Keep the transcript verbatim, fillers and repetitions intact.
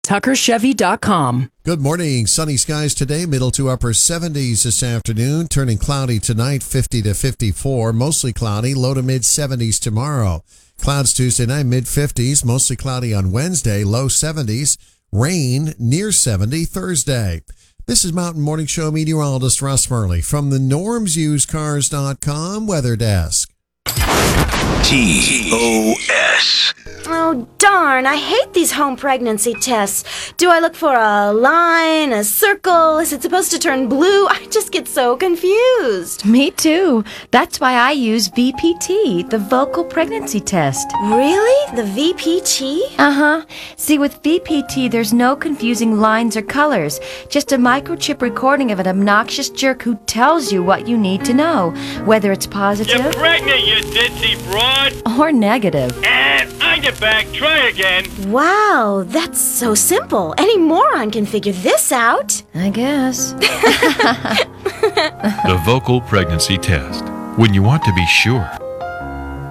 Tucker Chevy dot com. Good morning. Sunny skies today, middle to upper seventies this afternoon, turning cloudy tonight, fifty to fifty-four, mostly cloudy, low to mid seventies tomorrow. Clouds Tuesday night, mid fifties, mostly cloudy on Wednesday, low seventies, rain near seventy Thursday. This is Mountain Morning Show meteorologist Russ Murley from the norms used cars dot com weather desk. T O S. Oh, darn, I hate these home pregnancy tests. Do I look for a line, a circle? Is it supposed to turn blue? I just get so confused. Me too. That's why I use V P T, the vocal pregnancy test. Really? The V P T? Uh-huh. See, with V P T, there's no confusing lines or colors. Just a microchip recording of an obnoxious jerk who tells you what you need to know, whether it's positive... You're pregnant, you ditzy broad! ...or negative. And I get back. Try again. Wow, that's so simple. Any moron can figure this out. I guess. The vocal pregnancy test. When you want to be sure.